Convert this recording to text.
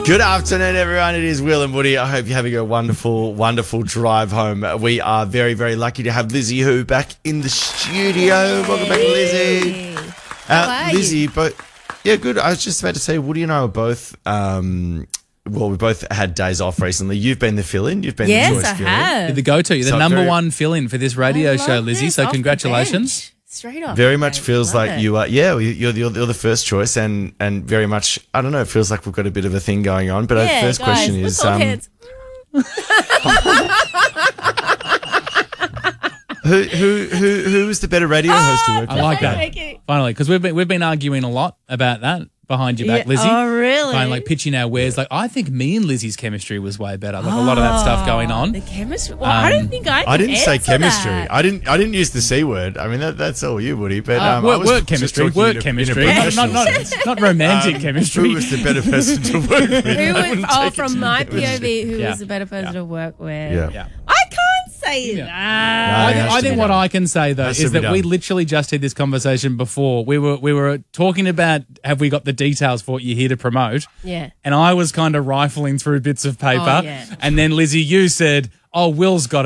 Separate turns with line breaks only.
Good afternoon, everyone. It is Will and Woody. I hope you're having a wonderful, wonderful drive home. We are very, very lucky to have Lizzie Who back in the studio. Welcome back, Lizzie.
How are
Lizzie,
you?
yeah, good. I was just about to say, Woody and I were both, we both had days off recently. You've been the fill-in. You've been the choice
Yes, I
fill-in.
have.
The go-to. You're the
So
number
very-
one fill-in for this radio
I
show,
love
Lizzie.
this,
So
off the
congratulations.
bench. Straight off.
Very
the
much
bench.
feels
Love
like
it.
you are, you're the first choice, and very much, I don't know, it feels like we've got a bit of a thing going on. But our
Yeah,
first
guys,
question
let's
is,
hold hands.
who is the better radio host to work
I
with?
like that.
Thank you.
Finally, because we've been arguing a lot about that behind your back,
Yeah.
Lizzie.
Oh, really?
Kind of like pitching our wares. Like, I think me and Lizzie's chemistry was way better. Like a lot of that stuff going on.
The chemistry. Well, I don't think I can
I didn't say
answer
chemistry.
that.
I didn't use the C word. I mean, that's all you, Woody. But I
Work,
was
work
just
chemistry.
talking
Work
in a
chemistry.
professional
Not romantic chemistry.
Who was the better person to work with?
Who
I
was,
wouldn't
oh,
take it
from
to
my
chemistry.
POV, who
Yeah.
was the better person to work with?
Yeah.
Yeah.
I can't say
Yeah.
that.
No,
I think what I can say though
Has to
is
be
that we
done.
literally just had this conversation before. We were talking about have we got the details for what you're here to promote?
Yeah.
And I was kind of rifling through bits of paper,
Oh, yeah.
and then Lizzie, you said, "Oh, Will's got